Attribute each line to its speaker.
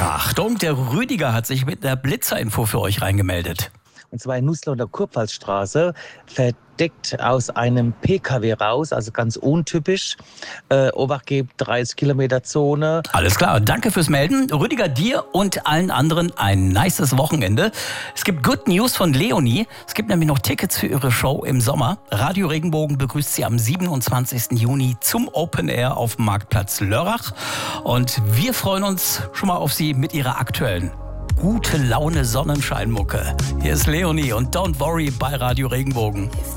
Speaker 1: Achtung, der Rüdiger hat sich mit einer Blitzerinfo für euch reingemeldet.
Speaker 2: Und zwar in Nusslau Kurpfalzstraße, verdeckt aus einem PKW raus, also ganz untypisch. Obacht gibt 30 Kilometer Zone.
Speaker 1: Alles klar, danke fürs Melden. Rüdiger, dir und allen anderen ein nices Wochenende. Es gibt Good News von Leonie. Es gibt nämlich noch Tickets für ihre Show im Sommer. Radio Regenbogen begrüßt sie am 27. Juni zum Open Air auf dem Marktplatz Lörrach. Und wir freuen uns schon mal auf sie mit ihrer aktuellen gute Laune Sonnenscheinmucke. Hier ist Leonie und Don't Worry bei Radio Regenbogen.